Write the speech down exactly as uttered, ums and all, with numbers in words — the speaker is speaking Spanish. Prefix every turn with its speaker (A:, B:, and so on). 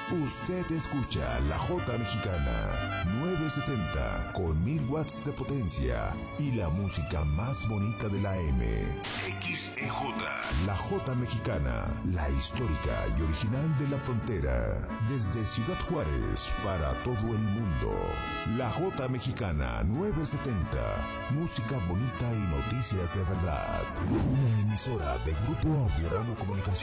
A: Usted escucha la Jota Mexicana nueve setenta con mil watts de potencia y la música más bonita de la M. X E J. La Jota Mexicana, la histórica y original de la frontera. Desde Ciudad Juárez para todo el mundo. La Jota Mexicana nueve setenta. Música bonita y noticias de verdad. Una emisora de Grupo Audiorama Comunicación.